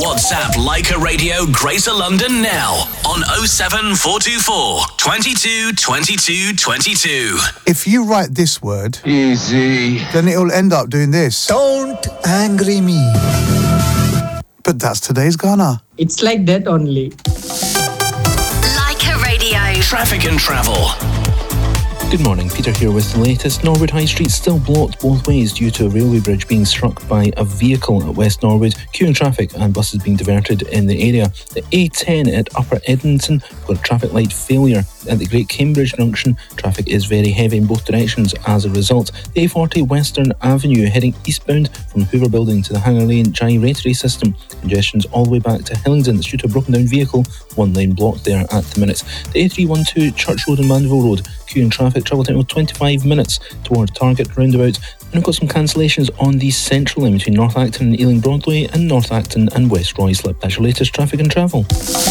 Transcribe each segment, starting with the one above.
WhatsApp Leica Radio Greater London now on 07424 22 22 22. If you write this word, easy, then it'll end up doing this. Don't angry me. But that's today's Ghana. It's like that only. Leica Radio. Traffic and travel. Good morning, Peter here with the latest. Norwood High Street still blocked both ways due to a railway bridge being struck by a vehicle at West Norwood, queuing traffic and buses being diverted in the area. The A10 at Upper Edmonton got a traffic light failure. At the Great Cambridge Junction, traffic is very heavy in both directions as a result. The A40 Western Avenue heading eastbound from Hoover Building to the Hanger Lane gyratory system. Congestion's all the way back to Hillingdon. It's due to a broken down vehicle, one lane blocked there at the minute. The A312 Church Road and Mandeville Road, queuing traffic, travel time of 25 minutes toward Target roundabout. And we've got some cancellations on the central line between North Acton and Ealing Broadway and North Acton and West Ruislip. That's your latest traffic and travel.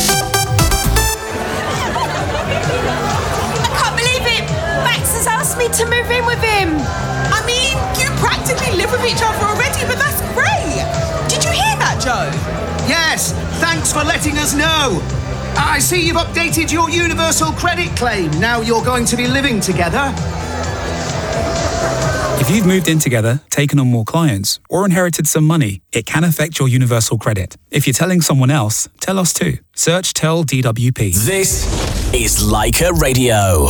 To move in with him. I mean, you practically live with each other already, but that's great. Did you hear that, Joe? Yes, thanks for letting us know. I see you've updated your universal credit claim. Now you're going to be living together. If you've moved in together, taken on more clients, or inherited some money, it can affect your universal credit. If you're telling someone else, tell us too. Search Tell DWP. This is Leica Radio.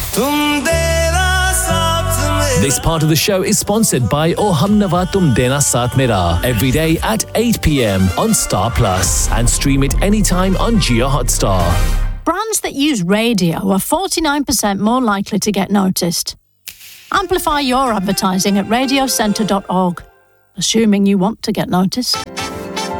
This part of the show is sponsored by O Humnava Tum Dena Saath Mera every day at 8 p.m. on Star Plus and stream it anytime on Jio Hotstar. Brands that use radio are 49% more likely to get noticed. Amplify your advertising at radiocentre.org, assuming you want to get noticed.